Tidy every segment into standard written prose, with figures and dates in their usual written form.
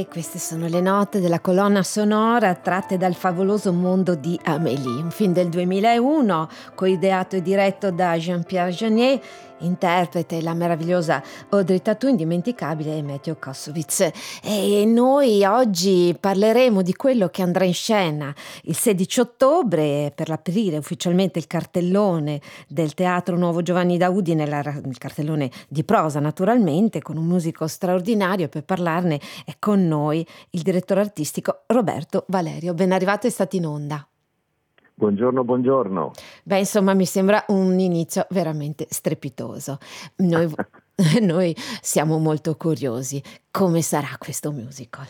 E queste sono le note della colonna sonora tratte dal favoloso mondo di Amélie, un film del 2001, coideato e diretto da Jean-Pierre Jeunet, interprete la meravigliosa Audrey Tautou, indimenticabile, e Matthew Kassovitz. E noi oggi parleremo di quello che andrà in scena il 16 ottobre per aprire ufficialmente il cartellone del Teatro Nuovo Giovanni da Udine, il cartellone di prosa naturalmente, con un musical straordinario. Per parlarne è con noi il direttore artistico Roberto Valerio. Ben arrivato, è stato in onda. Buongiorno, buongiorno. Beh, insomma, mi sembra un inizio veramente strepitoso. Noi siamo molto curiosi. Come sarà questo musical?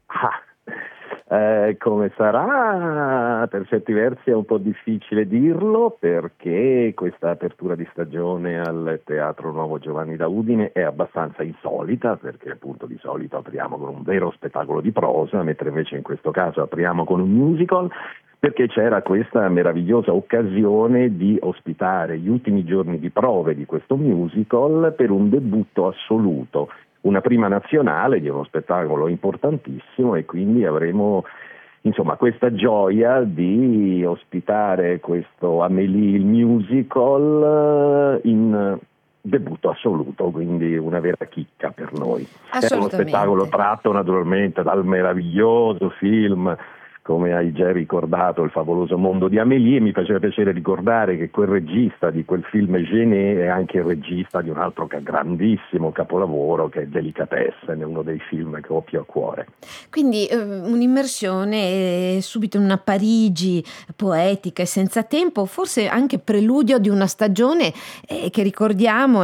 Come sarà? Per certi versi è un po' difficile dirlo, perché questa apertura di stagione al Teatro Nuovo Giovanni da Udine è abbastanza insolita, perché appunto di solito apriamo con un vero spettacolo di prosa, mentre invece in questo caso apriamo con un musical, perché c'era questa meravigliosa occasione di ospitare gli ultimi giorni di prove di questo musical per un debutto assoluto, una prima nazionale di uno spettacolo importantissimo, e quindi avremo questa gioia di ospitare questo Amélie il musical in debutto assoluto, quindi una vera chicca per noi. È uno spettacolo tratto naturalmente dal meraviglioso film, come hai già ricordato, Il favoloso mondo di Amélie, e mi faceva piacere ricordare che quel regista di quel film Jeunet è anche il regista di un altro grandissimo capolavoro che è Delicatessen, è uno dei film che ho più a cuore. Quindi un'immersione subito in una Parigi poetica e senza tempo, forse anche preludio di una stagione che ricordiamo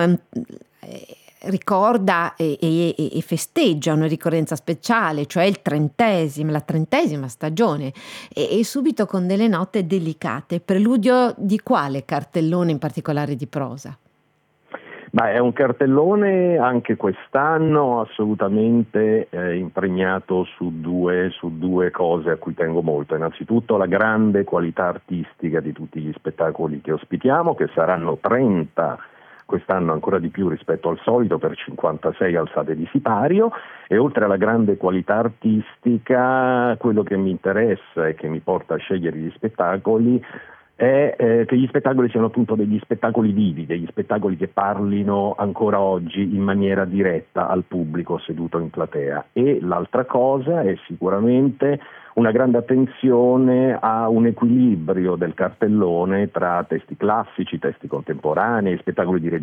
ricorda e festeggia una ricorrenza speciale, cioè la 30ª stagione, e subito con delle note delicate. Preludio di quale cartellone in particolare di prosa? È un cartellone anche quest'anno assolutamente impregnato su due cose a cui tengo molto. Innanzitutto la grande qualità artistica di tutti gli spettacoli che ospitiamo, che saranno 30 quest'anno, ancora di più rispetto al solito, per 56 alzate di sipario, e oltre alla grande qualità artistica, quello che mi interessa e che mi porta a scegliere gli spettacoli è che gli spettacoli siano appunto degli spettacoli vivi, degli spettacoli che parlino ancora oggi in maniera diretta al pubblico seduto in platea. E l'altra cosa è sicuramente una grande attenzione a un equilibrio del cartellone tra testi classici, testi contemporanei, spettacoli di